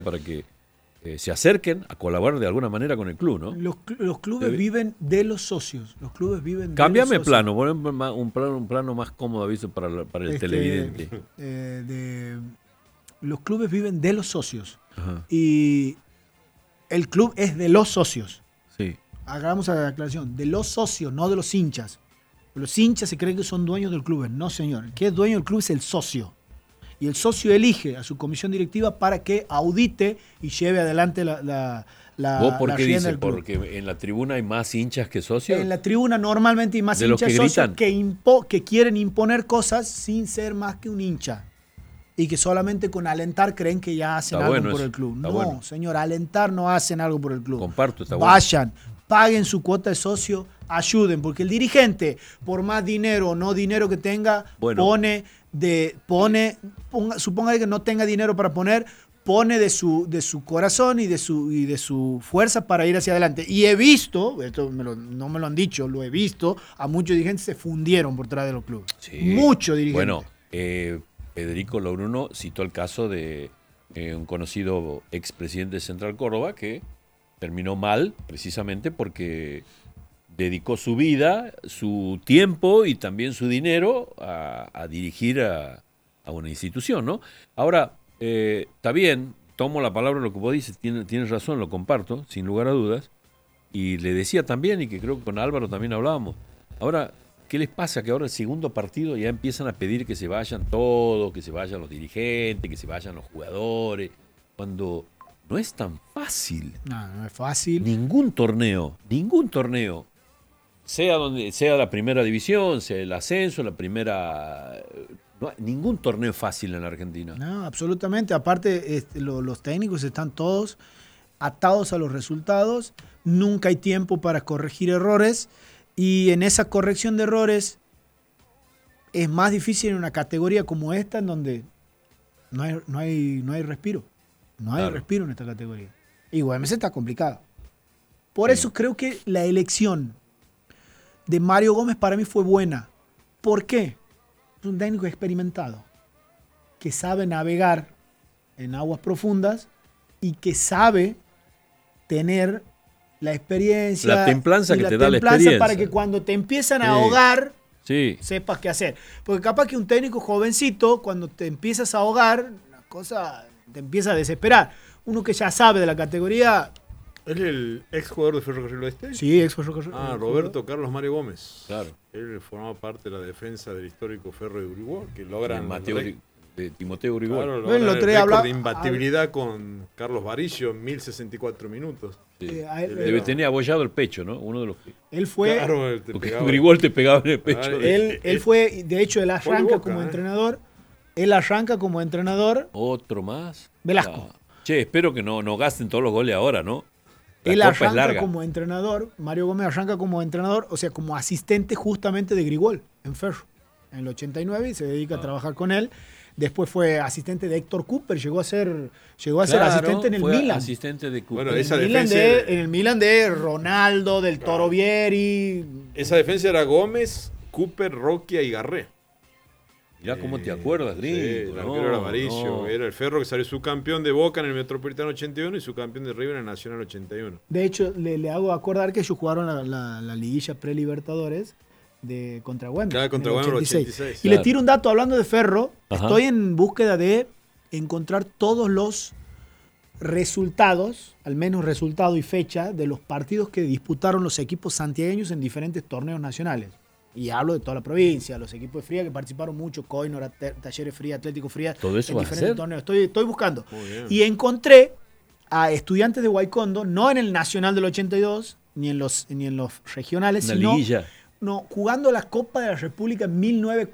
para que se acerquen a colaborar de alguna manera con el club, ¿no? Los clubes viven de los socios. Los clubes viven Cámbiame de los plano, un plano más cómodo, ¿viste? Para el televidente. Los clubes viven de los socios. Ajá. Y el club es de los socios. Sí. Hagamos la aclaración. De los socios, no de los hinchas. Los hinchas se creen que son dueños del club. No, señor. El que es dueño del club es el socio. Y el socio elige a su comisión directiva para que audite y lleve adelante la ¿Vos por qué dices? del club. Porque en la tribuna hay más hinchas que socios. En la tribuna normalmente hay más ¿De los hinchas que socios gritan? que quieren imponer cosas sin ser más que un hincha. Y que solamente con alentar creen que ya hacen Está algo bueno por eso, el club. está No, bueno. señor, alentar no hacen algo por el club. Comparto, está bueno. Vayan, paguen su cuota de socio, ayuden, porque el dirigente, por más dinero o no dinero que tenga, Bueno. suponga que no tenga dinero para poner, pone de su corazón y de su fuerza para ir hacia adelante. Y he visto, esto no me lo han dicho, lo he visto, a muchos dirigentes se fundieron por detrás de los clubes. Sí. Muchos dirigentes. Bueno, Federico Lauruno citó el caso de un conocido expresidente de Central Córdoba que terminó mal precisamente porque dedicó su vida, su tiempo y también su dinero a dirigir a una institución, ¿no? Ahora, está bien, tomo la palabra lo que vos dices, tienes razón, lo comparto, sin lugar a dudas, y le decía también, y que creo que con Álvaro también hablábamos, ahora, ¿qué les pasa? Que ahora el segundo partido ya empiezan a pedir que se vayan todos, que se vayan los dirigentes, que se vayan los jugadores, cuando no es tan fácil. No es fácil. Ningún torneo, sea donde sea la primera división, sea el ascenso, la primera... ningún torneo es fácil en la Argentina. No, absolutamente. Aparte, los técnicos están todos atados a los resultados. Nunca hay tiempo para corregir errores. Y en esa corrección de errores es más difícil en una categoría como esta, en donde no hay respiro. No hay respiro en esta categoría. Y Güemes está complicado. Por eso creo que la elección de Mario Gómez para mí fue buena. ¿Por qué? Es un técnico experimentado, que sabe navegar en aguas profundas y que sabe tener la experiencia. La templanza que te da la experiencia. Para que cuando te empiezan a ahogar, sí, sepas qué hacer. Porque capaz que un técnico jovencito, cuando te empiezas a ahogar, una cosa te empieza a desesperar. Uno que ya sabe de la categoría... ¿Es el ex jugador de Ferrocarril Oeste? Sí, ex jugador. Roberto Carlos Mario Gómez. claro. Él formaba parte de la defensa del histórico Ferro de Uruguay, que logran De Timoteo Uribol. claro, Bueno, logran el otro día el récord hablaba- de imbatibilidad con Carlos Varillo en 1064 minutos. Sí. a él- Debe tener abollado el pecho, ¿no? Uno de los que... Él fue... Claro, te Porque pegaba. Uribol te pegaba en el pecho. Claro, Él fue, de hecho, él arranca Boca, como entrenador. Él arranca como entrenador. Otro más. Velasco. Che, espero que no gasten todos los goles ahora, ¿no? La Él copa es arranca larga. como entrenador. Mario Gómez arranca como entrenador, o sea, como asistente justamente de Grigol en Ferro, en el 89, y se dedica a trabajar con él. Después fue asistente de Héctor Cooper, llegó a ser Claro, asistente en el fue Milan. asistente de Cooper. Bueno, esa En el Milan defensa en el Milan de Ronaldo, del Toro Vieri. Esa defensa era Gómez, Cooper, Roquia y Garré. Mirá cómo te acuerdas, Sí, gringo. el arquero era Varillo. no. Era el Ferro que salió subcampeón de Boca en el Metropolitano 81 y subcampeón de River en el Nacional 81. De hecho, le hago acordar que ellos jugaron la liguilla pre-Libertadores contra Güemes. Claro, contra en el Güemes en el 86. Y Claro. le tiro un dato hablando de Ferro. Ajá. Estoy en búsqueda de encontrar todos los resultados, al menos resultado y fecha, de los partidos que disputaron los equipos santiagueños en diferentes torneos nacionales. Y hablo de toda la provincia, los equipos de Fría que participaron mucho, Coinor, Talleres Fría, Atlético Fría, ¿Todo eso en vas a diferentes hacer? torneos. Estoy buscando. Muy bien. Y encontré a estudiantes de Guaycondo, no en el Nacional del 82, ni en los regionales, Una sino liguilla. jugando la Copa de la República en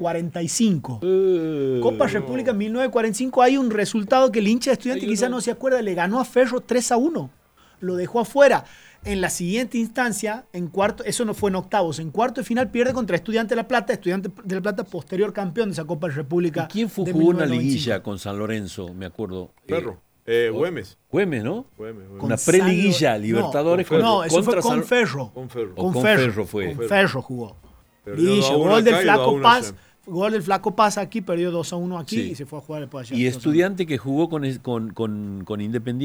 1945. Copa República en 1945, hay un resultado que el hincha de Estudiantes quizás no se acuerda, le ganó a Ferro 3-1. Lo dejó afuera. En la siguiente instancia, en cuarto, eso no fue en octavos, en cuarto de final pierde contra Estudiantes de La Plata, Estudiantes de La Plata posterior campeón de esa Copa de República. ¿Y quién de jugó una 1995? liguilla con San Lorenzo? Me acuerdo. Ferro. Güemes. Güemes, ¿no? Güemes. Una Con pre-liguilla, San Lo- Libertadores. No, eso fue contra con San- Ferro. Con Ferro. O con Ferro fue. Con Ferro jugó. Perdió Liguilla, 2-1 gol del acá y Flaco 2-1 Paz. allá. gol del Flaco Paz aquí, perdió 2-1 aquí Sí. y se fue a jugar después allá. Y 2-1. Estudiante que jugó con Independiente